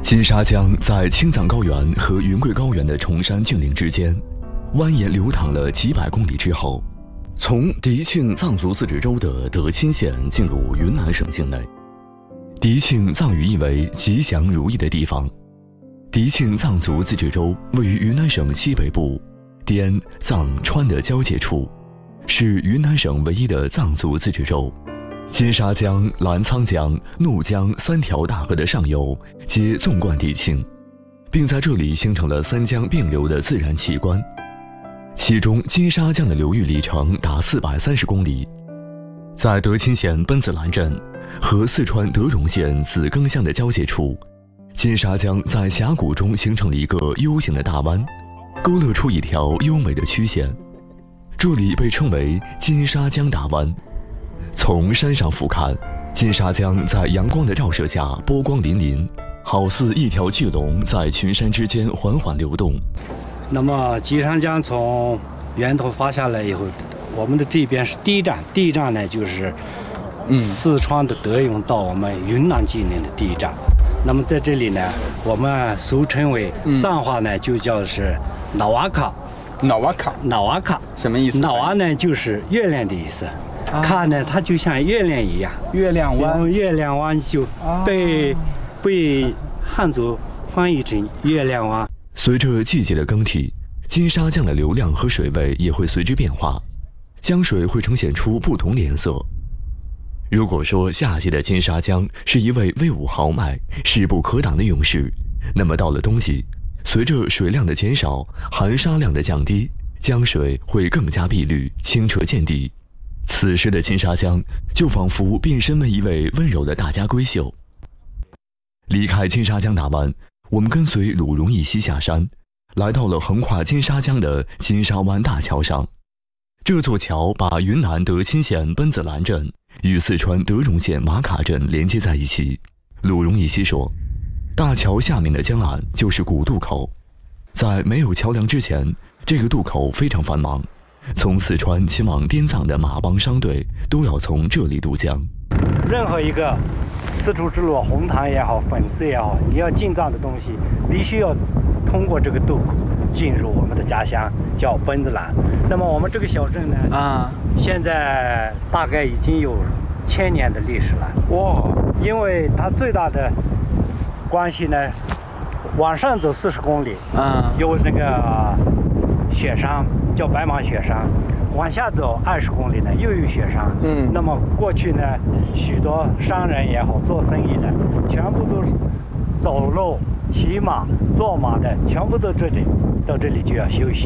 金沙江在青藏高原和云贵高原的崇山峻岭之间，蜿蜒流淌了几百公里之后，从迪庆藏族自治州的德钦县进入云南省境内。迪庆藏语意为吉祥如意的地方。迪庆藏族自治州位于云南省西北部滇藏川的交界处，是云南省唯一的藏族自治州。金沙江、澜沧江、怒江三条大河的上游皆纵贯迪庆，并在这里形成了三江并流的自然奇观。其中金沙江的流域里程达430公里，在德钦县奔子栏镇和四川德荣县紫庚乡的交界处，金沙江在峡谷中形成了一个 U 型的大弯，勾勒出一条优美的曲线，这里被称为金沙江大湾。从山上俯瞰，金沙江在阳光的照射下波光粼粼，好似一条巨龙在群山之间缓缓流动。 那么金沙江从源头发下来以后，我们的这边是第一站，第一站呢就是四川的德荣到我们云南境内的第一站。那么在这里呢，我们俗称为藏话呢就叫是瑙瓦卡。 瑙瓦卡， 瑙瓦卡什么意思？ 瑙瓦呢就是月亮的意思。卡呢，它就像月亮一样， 月亮湾， 月亮湾就被汉族翻译成月亮湾。 随着季节的更替，金沙江的流量和水位也会随之变化，江水会呈现出不同的颜色。如果说夏季的金沙江是一位威武豪迈、势不可挡的勇士，那么到了冬季，随着水量的减少、含沙量的降低，江水会更加碧绿、清澈见底。此时的金沙江就仿佛变身为一位温柔的大家闺秀。离开金沙江大湾，我们跟随鲁荣义溪下山，来到了横跨金沙江的金沙湾大桥上。这座桥把云南德钦县奔子栏镇与四川德荣县玛卡镇连接在一起。鲁荣义溪说，大桥下面的江岸就是古渡口，在没有桥梁之前，这个渡口非常繁忙，从四川前往滇藏的马帮商队都要从这里渡江。 任何一个丝绸之路，红糖也好，粉丝也好，你要进藏的东西，必须要通过这个渡口进入我们的家乡，叫奔子栏。那么我们这个小镇呢，现在大概已经有1000年的历史了。哇！因为它最大的关系呢，往上走40公里，有那个雪山，叫白芒雪山。往下走20公里呢，又有雪山。那么过去呢，许多商人也好，做生意的，全部都是走路、骑马、坐马的，全部都这里，到这里就要休息。